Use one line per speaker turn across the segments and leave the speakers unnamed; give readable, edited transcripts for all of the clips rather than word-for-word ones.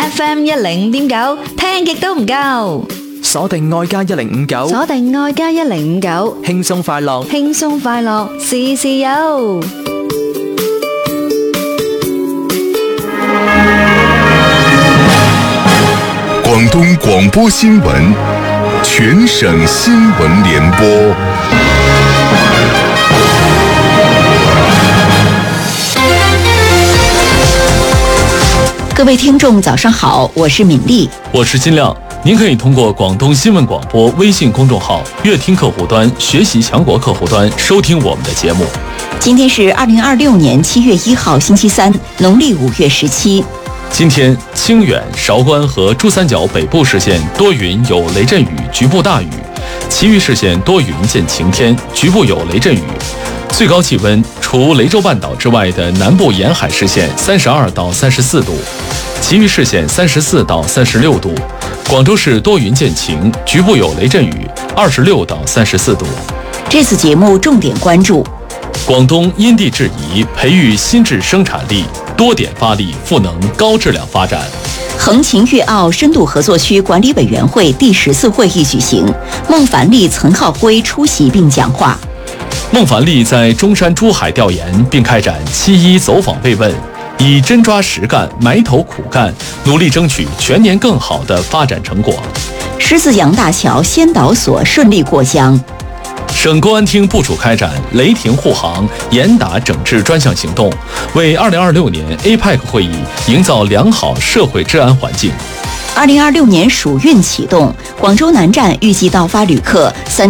FM 105.9，聽極都唔夠。
鎖定愛家1059，
鎖定愛家1059，
輕鬆快樂，
輕鬆快樂，事事有。
廣東廣播新聞，全省新聞聯播。
各位聽眾早上好，我是敏麗，
我是金亮。您可以通過廣東新聞廣播微信公眾號、粵聽客戶端、學習強國客戶端收聽我們的節目。
今天是2026年7月1號星期三，農曆5月17。
今天清遠、韶關和珠三角北部市縣多雲有雷陣雨，局部大雨，其餘市縣多雲見晴天，局部有雷陣雨。最高氣溫除雷州半島之外的南部沿海市縣32到34度，其餘市縣34到36度。廣州市多雲見晴，局部有雷陣雨，26到34度。
這次節目重點關注：
廣東因地制宜，培育新質生產力，多點發力，賦能高質量發展。
橫琴粵澳深度合作區管理委員會第14會議舉行，孟凡利、岑浩輝出席並講話。
孟凡利在中山、珠海調研並開展7·1走訪慰問，以真抓實幹、埋頭苦幹，努力爭取全年更好的發展成果。
獅子洋大橋先導所順利過江。
省公安廳部署開展雷霆護航、嚴打整治專項行動，為2026年 APEC 會議營造良好社會治安環境。
2026年暑運啟動，廣州南站預計到發旅客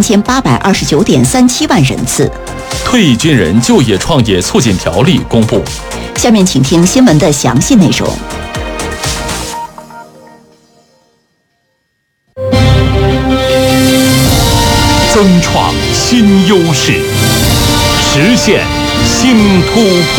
3829.37萬人次。
退役軍人就業創業促進條例公布。
下面請聽新聞的詳細內容。
增創新優勢，實現新突破。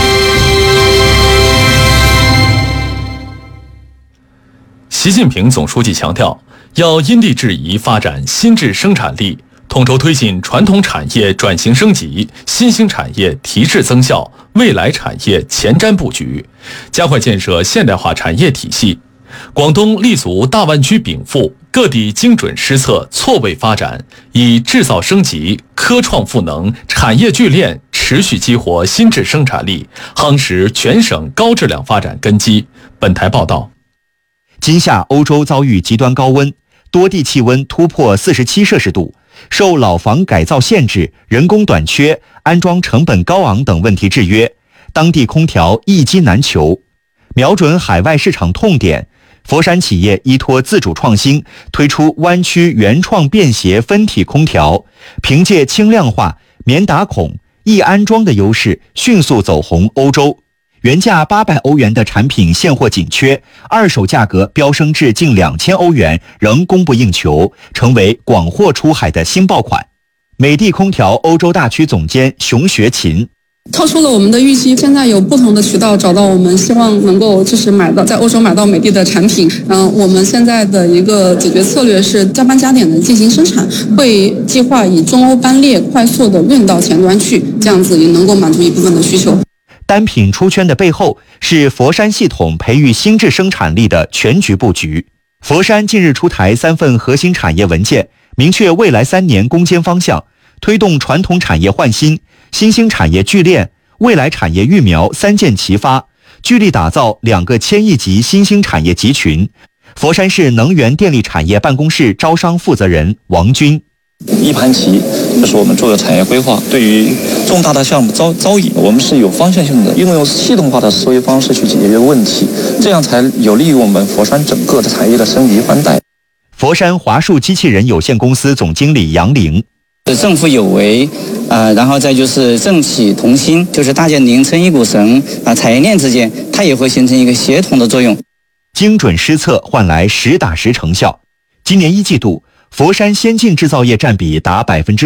習近平總書記強調，要因地制宜發展新質生產力，統籌推進傳統產業轉型升級、新興產業提質增效、未來產業前瞻布局，加快建設現代化產業體系。廣東立足大灣區稟賦，各地精準施策，錯位發展，以製造升級、科創賦能、產業聚鏈，持續激活新質生產力，夯實全省高質量發展根基。本台報道。
今夏歐洲遭遇極端高溫，多地氣溫突破47攝氏度，受老房改造限制、人工短缺、安裝成本高昂等問題制約，當地空調一機難求。瞄準海外市場痛點，佛山企業依託自主創新，推出灣區原創便攜分體空調，憑借輕量化、免打孔、易安裝的優勢，迅速走紅歐洲。原價800歐元的產品現貨緊缺，二手價格飆升至近2000歐元，仍供不應求，成為廣貨出海的新爆款。美的空調歐洲大區總監熊學勤。
超出了我們的預期，現在有不同的渠道找到我們，希望能夠買到在歐洲買到美的的產品。我們現在的一個解決策略是加班加點的進行生產，會計劃以中歐班列快速的運到前端去，這樣子也能夠滿足一部分的需求。
單品出圈的背後是佛山系統培育新質生產力的全局布局。佛山近日出台3份核心產業文件，明確未來3年攻堅方向，推動傳統產業換新、新興產業聚鏈、未來產業育苗3箭齊發，聚力打造2個千億級新興產業集群。佛山市能源電力產業辦公室招商負責人王軍。
一盤棋就是我們做的產業規劃，對於重大的項目招引，我們是有方向性的，用系統化的思維方式去解決問題，這樣才有利於我們佛山整個的產業的升級換代。
佛山華數機器人有限公司總經理楊玲。
政府有為，然後再就是政企同心，就是大家拧成一股繩，產業鏈之間它也會形成一個協同的作用。
精準施策換來實打實成效。今年1季度，佛山先進製造業佔比達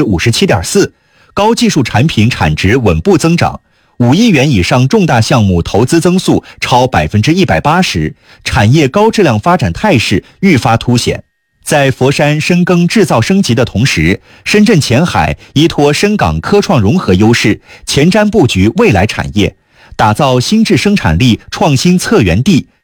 57.4%， 高技術產品產值穩步增長，5億元以上重大項目投資增速超 180%， 產業高質量發展態勢愈發凸顯。在佛山深耕製造升級的同時，深圳前海依託深港科創融合優勢，前瞻布局未來產業，打造新質生產力創新策源地，